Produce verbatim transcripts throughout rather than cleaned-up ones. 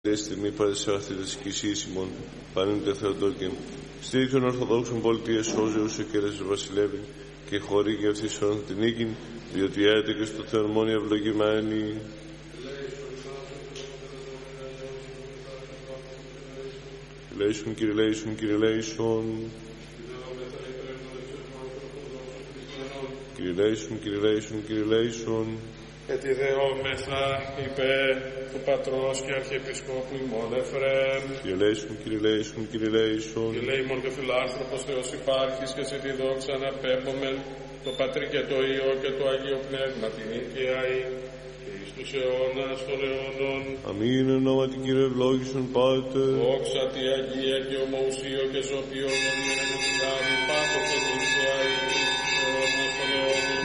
Δε στιγμή παρεσάχθη της Εκκλησίας ημών, πανέντε Θεοτόκε. Στήριξε των Ορθοδόξων πολιτείας σώζεως και ρες βασιλεύει, και χωρί και αυτής όνθα την νίκην, διότι έρεται και στο Θεόν μόνοι ευλογημένη. Λέησον, Κύριε, λέησον, Κύριε, λέησον. Κύριε, λέησον, Κύριε, λέησον, Κύριε, λέησον. Ετιδεόμεθα υπέρ του Πατρός και Αρχιεπισκόπου ημών Εφραίμ. Κύριε λέησον, Κύριε λέησον, Κύριε λέησον. Και λέημον και φιλάνθρωπος Θεός υπάρχεις και σε τη δόξα να πέμπομεν το Πατρί και το Υιό και το Αγίο Πνεύμα την ίδια και εις τους αιώνας των αιώνων. Αμήν εν ονόματι Κύριε ευλόγησον Πάτερ. Δόξα τη Αγία και ομοουσίο και ζωπιόν των ειρηνοτιλάμι πάτωθε νύχια εις τους αιώνας των αιώνων.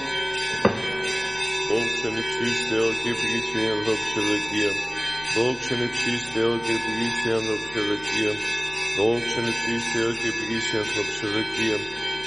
Δόξα εν υψής Θεό και επιγήσει η ανθρώπους ευδοκία. Δόξα εν υψής Θεό και επιγήσει η ανθρώπους ευδοκία. Δόξα εν υψής Θεό και επιγήσει η ανθρώπους ευδοκία.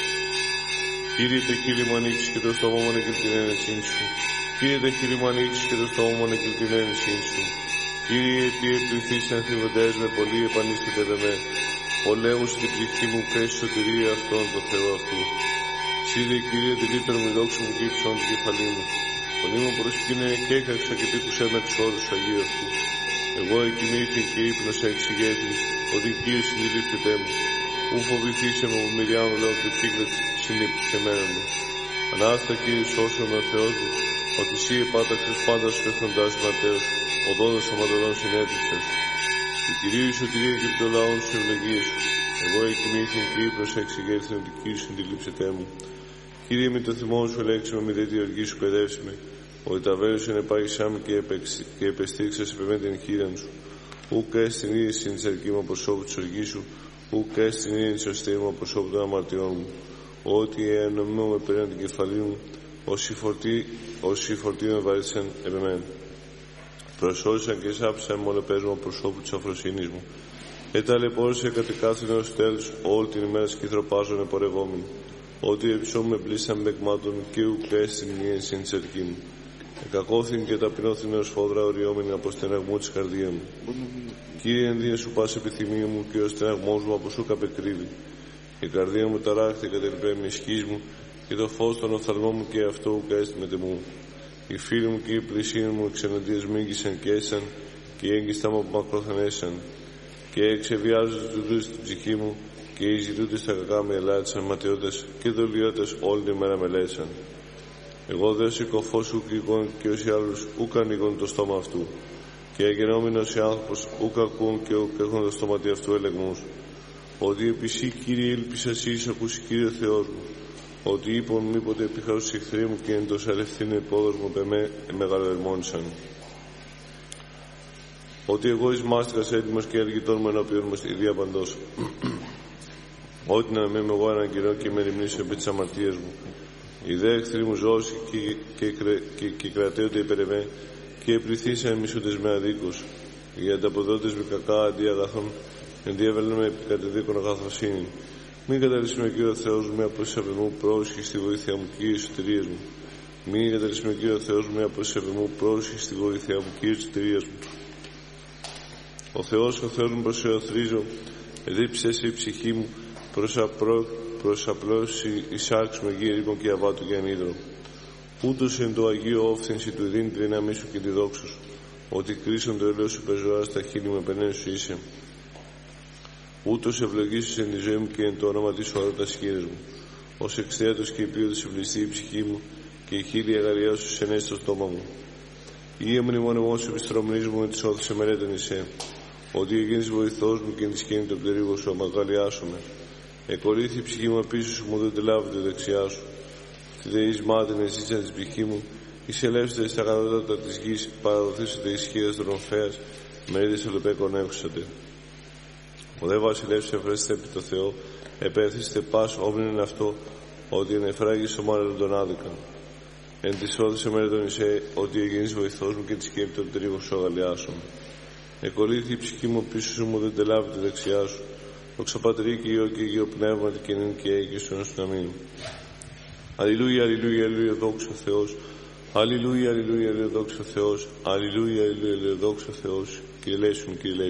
Κύριε τε Κύριε μου ανοίξεις και το στόμα μου ανεκκλ την ένεσήν σου. Κύριε τε Κύριε μου ανοίξεις και το στόμα μου ανεκκλ την ένεσήν σου. Κύριε τι επληθείς ανθιβωτές με πολύ επανίσταται δε με. Πολέμους την ψυχή μου πέσει σωτηρία αυτόν το Θεό αυτού. Σύρε Κύριε τελύτερο μου δόξα μου και υψών την κεφαλή μου. Φωνή μου προσκύνε και έκαξα και τύπουσα με τους όρους Αγίου αυτού. Εγώ εκοιμήθη και ύπνος εξηγέθη, ότι Κύριε συντηρήφθητέ μου. Ού φοβηθήσε με που μυριάμου λέω και κύκλα συνήπτησε μένα μου. Ανάστα Κύριε σώσον ο Θεός μου, ότι εσύ επάταξες πάντα σου εχθοντάς ματέως, οδόδος αματωδών συνέτηξες. Του Κυρίου η σωτηρία και των λαών σου ευλογίες σου. Εγώ εκοιμήθη και ύπνος εξηγέθη, ότι Κύριε συντηρήφθητέ μου. Κύριε, με το θυμό σου ελέγξουμε, με τη οργή σου παιδεύσουμε, ότι τα βέλη σου ενεπάγησά μου και επεστήριξα σε πεμέ την χείραν σου. Ούκ έστιν είδηση της αρκή μου προσώπου της οργής σου, ούκ έστιν είδηση σωστή μου προσώπου των αμαρτιών μου. Ότι ενωμώ με πέραν την κεφαλή μου, όσοι φορτοί με βαρύτησαν επεμέν. Προσώρισαν και σάψαν μόνο πέσμα προσώπου της αφροσύνης μου. Εταλαιπώρησε κατεκάθηνε ως τέλους όλη την ημέρα σκυθροπάζων επορευόμενοι. Ότι εψώ με πλήσαν με εκμάτων και ουκ έστιν είδηση της αρκή μου. Εκακόθην και ταπεινώθην ως φόδρα οριόμενη από στεναγμού της καρδία μου. Κύριε, ενδύε σου πας επιθυμία μου και ο στεναγμός μου από σου καπεκρύβει. Η καρδία μου ταράχθη κατελπέ με ισχύς μου και το φως των οφθαλμών μου και αυτό ουκ έστιν μετεμού. Οι φίλοι μου και οι πλησίοι μου εξεναντίας μίγησαν και έσαν και οι έγκυστα μου από μακρόθεν έσαν. Και εξεβιάζονται τούτους στην ψυχή μου και οι ζητούντες τα κακά με ελάτησαν ματαιώτες και δολιώτες όλη την μέρα με λέσαν. Εγώ δε σηκωφός ουκ οικών και όσοι άλλους ουκ ανοίγουν το στόμα αυτού. Και αγενόμενος οι άνθρωπος ουκ ακούν και ουκ έχουν το στόματι αυτού ελεγμούς. Ότι επισή Κύριε ήλπισα εσείς ακούσει Κύριε Θεός μου. Ότι είπον μήποτε επιχαρούς εχθροί μου και εντός αλευθύνη επόδος μου πεμέ εμεγαλοερμόνησαν. Ότι εγώ εις μάστιγας έτοιμος και εργητών μου ενώπιον μου στη διαπαντός. Ότι να με είμαι εγώ έναν καιρό και με ρημνήσω επί της αμαρτίας μου. Οι δε εχθροί μου ζώση και, και, και, και, και κρατέονται υπέρ εμέ και επληθήσαν μισούντες με αδίκους. Οι ανταποδότες με κακά αντί αγαθών ενδιέβαλαν με κατεδίκων αγαθοσύνη. Μην καταλύσουμε Κύριο Θεός μου με απόσταση μου πρόσχη στη βοήθεια μου Κύριε σωτηρίας μου. Μην καταλύσουμε Κύριο Θεός μου με απόσταση μου πρόσχη στη βοήθεια μου Κύριε σωτηρίας μου. Ο Θεός, ο Θεός μου προσεωθρίζω, εδίψεσαι η ψυχή μου προς, απρό, προς απλώς εισάρξ με γύριμο και αβάτου και ανίδρο. Ούτως εν το Αγίο όφθενση του δίνει τη δύναμή σου και τη δόξα σου, ότι κρίσον το ελαιό σου πεζοά στα χείλη με πενέν σου είσαι. Ούτως ευλογήσεις εν τη ζωή μου και εν το όνομα της σου τα χείρες μου. Ως εξθέατος και υπείωτος ευλιστεί η ψυχή μου και η χείλη αγαριά σου σενέσει στο στόμα μου. Ή εμνημόνεμό σου επιστρομνείς μου με τις όθες εμερέτων εισέ. Ότι έγινες βοηθός μου και εν τη σκήνη των πτερίγων σου αμαγαλιάσουμε. Εκολύθη η ψυχή μου πίσω σου, μου δεν τη λάβει τη δεξιά σου. Τη δε εις μάτιν εσύσαν της ψυχή μου, εις ελεύσετε στα κατώτατα της γης, παραδοθήσετε εις χείρας των οφέας, μερίδες ελοπέκων έξονται. Ο δε βασιλεύς ευρέστε επί το Θεό, επέθυστε πας όμνην αυτό, ότι ενεφράγεις ο μάλλον τον άδικα. Εν της όδης εμέρετον εισέ, ότι εγίνεις βοηθός μου και τη σκέπη των πτερίγων σου αγαλιάσουν. Εκολύθη η ψυχή μου πίσω σου, μου δεν τη λάβει τη δεξιά σου. Δόξα Πατρί και Υιό και Αγίο Πνεύματι και νυν και έγκυ σου να μην. Αλληλούια, αλληλούια, αλληλούια, δόξα Θεός. Αλληλούια, αλληλούια, αλληλούια, δόξα Θεός. Αλληλούια, αλληλούια, αλληλούια, δόξα Θεός. Κύριε Λέησον, Κύριε